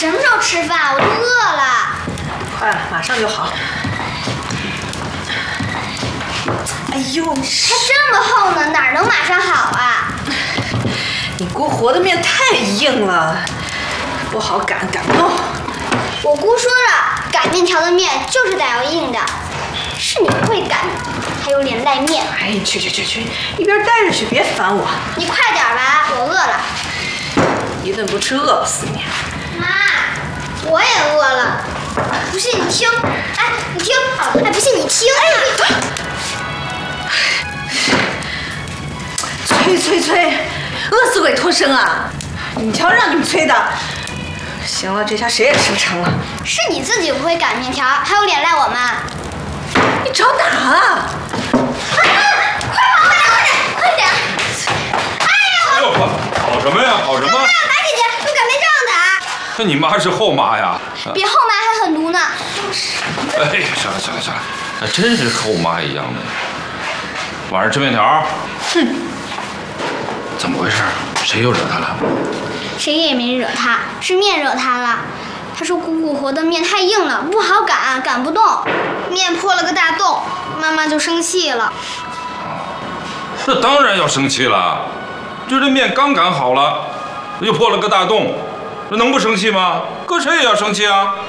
什么时候吃饭？我都饿了。 快了，马上就好。哎呦， 还这么厚呢，哪能马上好啊？ 你姑和的面太硬了，不好擀不动。 我姑说了，擀面条的面就是得要硬的。是你不会擀，还有脸赖面。 哎，去，一边待着去，别烦我。 你快点吧，我饿了。 一顿不吃饿不死你。 妈，我也饿了。不信你听，哎，你听，哎，不信你听，哎。 催，饿死鬼脱身啊！你瞧，让你们催的。行了，这下谁也吃不成了。 是你自己不会擀面条，还有脸赖我们？ 你找打啊！ 快点！哎呀！ 跑什么呀？跑什么？ 马姐姐，有擀面杖的。 那你妈是后妈呀？ 比后妈还狠毒呢。 哎呀，行了，那真是后妈一样的。晚上吃面条？ 哼。 怎么回事？谁又惹她了？ 谁也没惹她，是面惹她了。她说姑姑和的面太硬了，不好擀不动，面破了个大洞，妈妈就生气了。 那当然要生气了，就这面刚擀好了，又破了个大洞，那能不生气吗？搁谁也要生气啊！